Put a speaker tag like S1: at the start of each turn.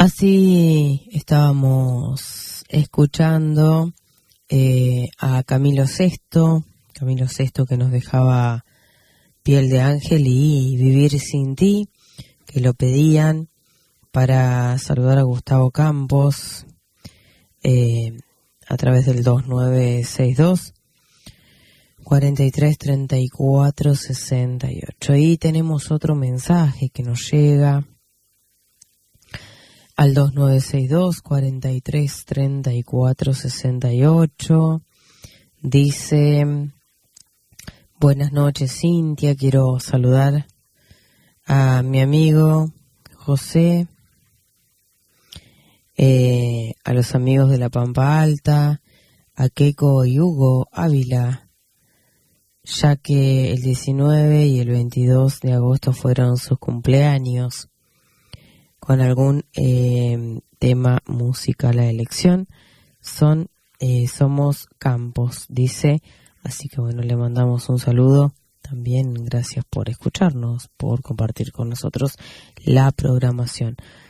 S1: Así estábamos escuchando a Camilo Sesto que nos dejaba Piel de Ángel y Vivir sin ti, que lo pedían para saludar a Gustavo Campos a través del 2962 43 34 68. Y tenemos otro mensaje que nos llega al 2962 43 34 68. Dice: buenas noches, Cintia, quiero saludar a mi amigo José, a los amigos de La Pampa Alta, a Keiko y Hugo Ávila, ya que el 19 y el 22 de agosto fueron sus cumpleaños, con algún tema musical a elección. Somos Campos, dice. Así que bueno, le mandamos un saludo. También gracias por escucharnos, por compartir con nosotros la programación.